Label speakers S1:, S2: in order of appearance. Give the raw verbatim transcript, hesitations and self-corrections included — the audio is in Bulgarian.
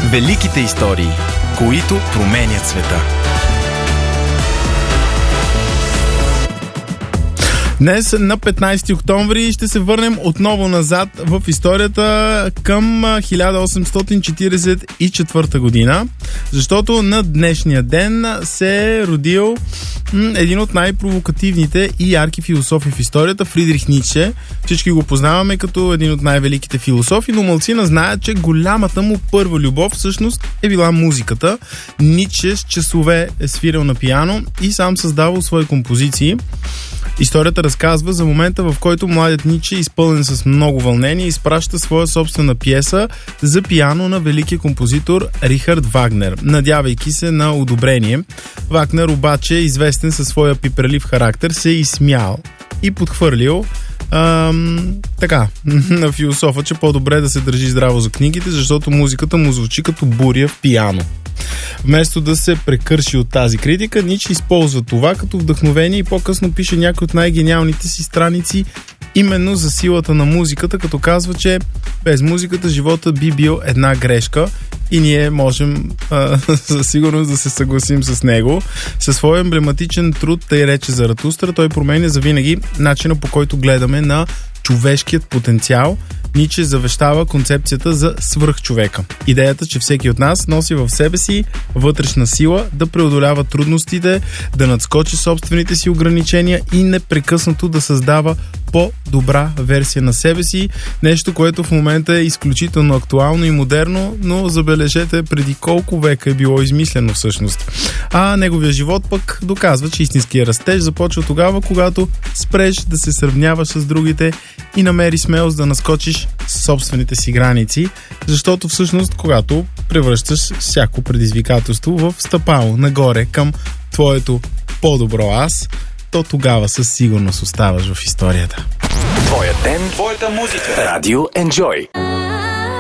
S1: Великите истории, които променят света.
S2: Днес на петнайсети октомври ще се върнем отново назад в историята към хиляда осемстотин четирийсет и четвърта година, защото на днешния ден се е родил един от най-провокативните и ярки философи в историята, Фридрих Ницше. Всички го познаваме като един от най-великите философи, но малцина знаят, че голямата му първа любов всъщност е била музиката. Ницше с часове е свирил на пиано и сам създавал свои композиции. Историята разказва за момента, в който младият Ницше, изпълнен с много вълнение, изпраща своя собствена пиеса за пиано на великия композитор Рихард Вагнер, надявайки се на одобрение. Вагнер обаче, известен със своя пипрелив характер, се е изсмял и подхвърлил Ам, така, на философа, че по-добре да се държи здраво за книгите, защото музиката му звучи като буря в пиано. Вместо да се прекърши от тази критика, Ницше използва това като вдъхновение и по-късно пише някои от най-гениалните си страници именно за силата на музиката, като казва, че без музиката живота би бил една грешка и ние можем а, със сигурност да се съгласим с него. Със своя емблематичен труд "Тъй рече Заратустра" той променя завинаги начина, по който гледаме на човешкият потенциал. Ницше завещава концепцията за свръхчовека. Идеята, че всеки от нас носи в себе си вътрешна сила да преодолява трудностите, да надскочи собствените си ограничения и непрекъснато да създава по-добра версия на себе си. Нещо, което в момента е изключително актуално и модерно, но забележете преди колко века е било измислено всъщност. А неговия живот пък доказва, че истинският растеж започва тогава, когато спреш да се сравняваш с другите и намери смелост да наскочиш собствените си граници, защото всъщност, когато превръщаш всяко предизвикателство в стъпало нагоре към твоето по-добро аз, то тогава със сигурност оставаш в историята.
S1: Твоя ден, твоята музика. Радио Enjoy.